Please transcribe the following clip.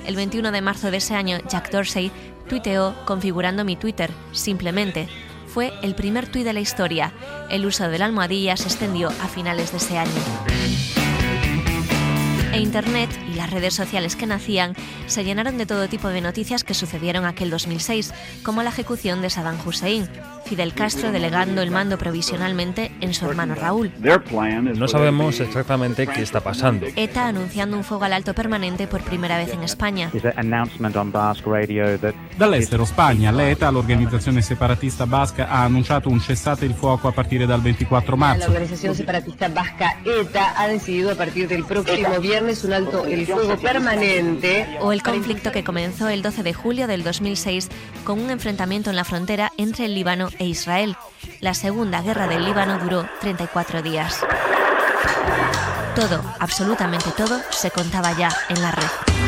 El 21 de marzo de ese año, Jack Dorsey tuiteó configurando mi Twitter, simplemente. Fue el primer tuit de la historia. El uso de la almohadilla se extendió a finales de ese año. E Internet y las redes sociales que nacían se llenaron de todo tipo de noticias que sucedieron aquel 2006, como la ejecución de Saddam Hussein, Fidel Castro delegando el mando provisionalmente en su hermano Raúl. No sabemos exactamente qué está pasando. ETA anunciando un fuego al alto permanente por primera vez en España. Dall'estero, Spagna, l'ETA, l'organizzazione separatista basca, ha annunciato un cessate il fuoco a partire dal 24 marzo. La organización separatista vasca ETA ha decidido a partir del próximo viernes un alto el fuego permanente. O el conflicto que comenzó el 12 de julio del 2006 con un enfrentamiento en la frontera entre el Líbano e Israel. La Segunda Guerra del Líbano duró 34 días. Todo, absolutamente todo, se contaba ya en la red.